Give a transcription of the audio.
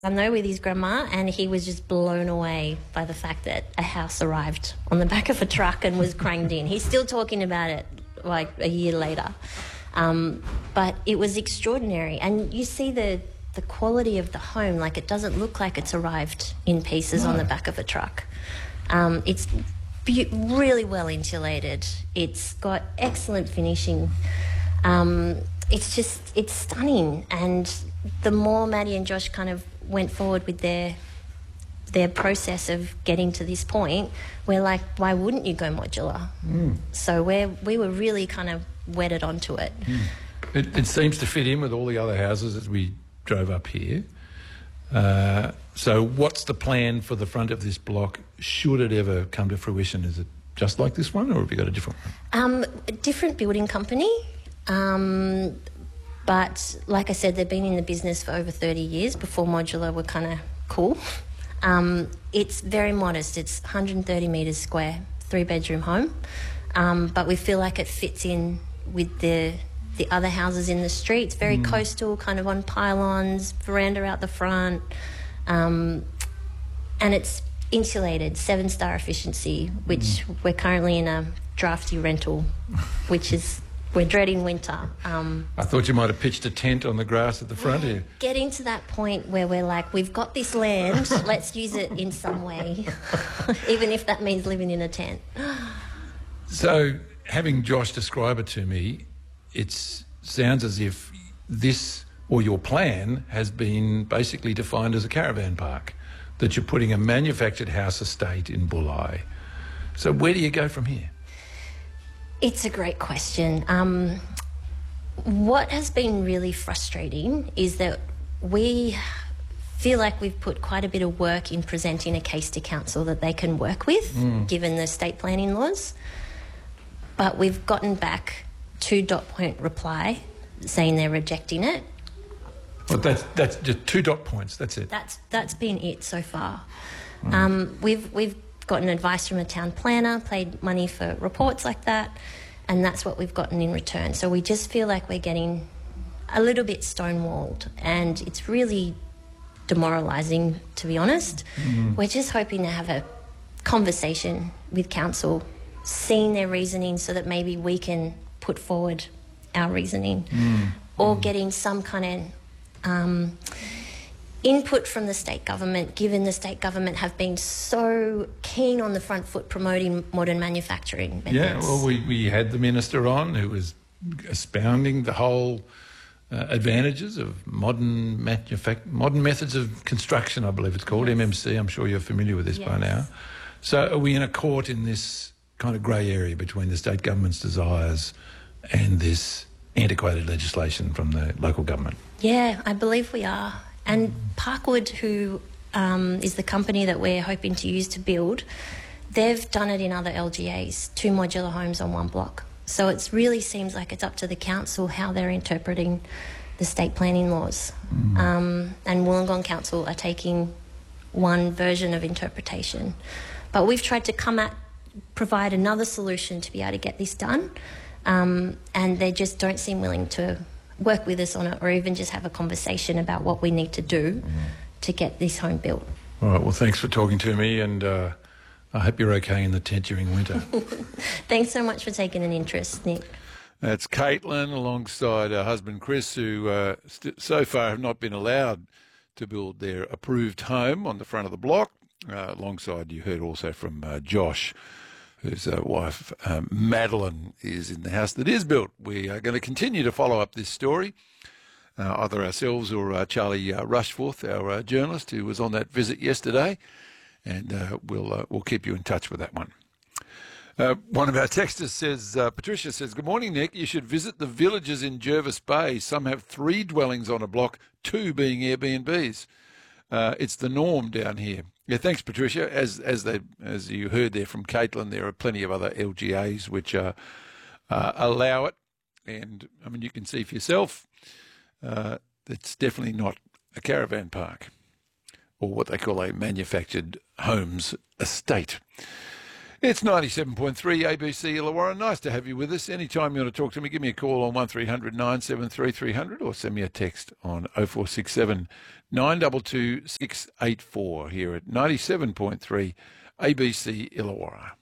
I'm there with his grandma, and he was just blown away by the fact that a house arrived on the back of a truck and was craned in. He's still talking about it like a year later. But it was extraordinary. And you see the quality of the home, like it doesn't look like it's arrived in pieces on the back of a truck. It's really well insulated. It's got excellent finishing. It's stunning. And the more Maddie and Josh kind of went forward with their process of getting to this point, we're like, why wouldn't you go modular? So we were really kind of wedded onto it. It seems to fit in with all the other houses as we drove up here. So what's the plan for the front of this block should it ever come to fruition? Is it just like this one, or have you got a different one? A different building company. But like I said, they've been in the business for over 30 years. Before modular were kind of cool. It's very modest. It's 130 metres square, 3-bedroom home. But we feel like it fits in with the other houses in the street. It's very coastal, kind of on pylons, veranda out the front. And it's insulated, 7-star efficiency, which we're currently in a drafty rental, which is... We're dreading winter. I thought you might have pitched a tent on the grass at the front here. Getting to that point where we're like, we've got this land, let's use it in some way, even if that means living in a tent. So, having Josh describe it to me, it sounds as if this, or your plan, has been basically defined as a caravan park, that you're putting a manufactured house estate in Bulli. So where do you go from here? It's a great question. What has been really frustrating is that we feel like we've put quite a bit of work in presenting a case to council that they can work with, given the state planning laws. But we've gotten back 2 dot point reply saying they're rejecting it. Well, that's just 2 dot points, that's it? That's been it so far. We've gotten advice from a town planner, paid money for reports like that, and that's what we've gotten in return. So we just feel like we're getting a little bit stonewalled, and it's really demoralising, to be honest. We're just hoping to have a conversation with council, seeing their reasoning so that maybe we can put forward our reasoning, or getting some kind of input from the state government, given the state government have been so keen on the front foot promoting modern manufacturing methods. Yeah, well, we had the minister on who was expounding the whole advantages of modern methods of construction, I believe it's called, MMC. I'm sure you're familiar with this by now. So are we in a court in this kind of grey area between the state government's desires and this antiquated legislation from the local government? Yeah, I believe we are. And Parkwood, who is the company that we're hoping to use to build, they've done it in other LGAs, 2 modular homes on 1 block. So it really seems like it's up to the council how they're interpreting the state planning laws. And Wollongong Council are taking one version of interpretation. But we've tried to provide another solution to be able to get this done, and they just don't seem willing to work with us on it, or even just have a conversation about what we need to do to get this home built. All right, well, thanks for talking to me, and I hope you're okay in the tent during winter. Thanks so much for taking an interest, Nick. That's Caitlin alongside her husband Chris, who so far have not been allowed to build their approved home on the front of the block. Alongside, you heard also from Josh, whose wife, Madeline, is in the house that is built. We are going to continue to follow up this story, either ourselves or Charlie Rushforth, our journalist, who was on that visit yesterday, and we'll keep you in touch with that one. One of our texters says, Patricia says, "Good morning, Nick. You should visit the villages in Jervis Bay. Some have 3 dwellings on a block, 2 being Airbnbs. It's the norm down here." Yeah, thanks, Patricia. As you heard there from Caitlin, there are plenty of other LGAs which allow it, and I mean you can see for yourself. It's definitely not a caravan park, or what they call a manufactured homes estate. It's 97.3 ABC Illawarra. Nice to have you with us. Anytime you want to talk to me, give me a call on 1300 973 300 or send me a text on 0467 922 684 here at 97.3 ABC Illawarra.